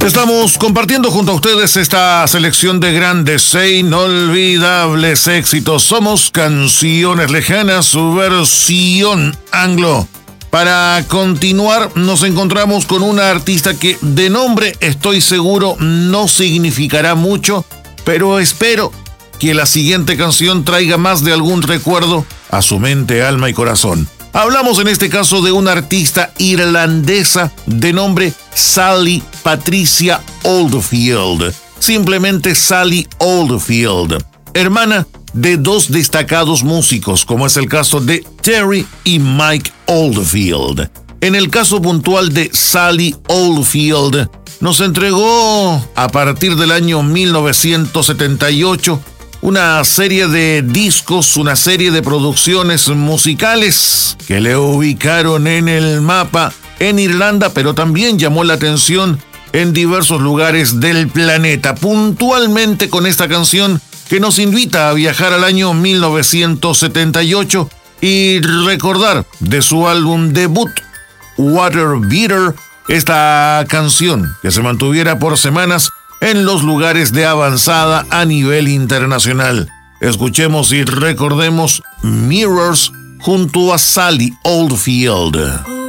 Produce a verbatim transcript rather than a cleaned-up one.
Estamos compartiendo junto a ustedes esta selección de grandes e inolvidables éxitos. Somos Canciones Lejanas, su versión anglo. Para continuar, nos encontramos con una artista que de nombre estoy seguro no significará mucho, pero espero que la siguiente canción traiga más de algún recuerdo a su mente, alma y corazón. Hablamos en este caso de una artista irlandesa de nombre Sally Patricia Oldfield, simplemente Sally Oldfield, hermana de dos destacados músicos, como es el caso de Terry y Mike Oldfield. En el caso puntual de Sally Oldfield, nos entregó a partir del año mil novecientos setenta y ocho una serie de discos, una serie de producciones musicales que le ubicaron en el mapa en Irlanda, pero también llamó la atención en diversos lugares del planeta, puntualmente con esta canción que nos invita a viajar al año mil novecientos setenta y ocho y recordar de su álbum debut, Water Beater, esta canción que se mantuviera por semanas en los lugares de avanzada a nivel internacional. Escuchemos y recordemos Mirrors junto a Sally Oldfield.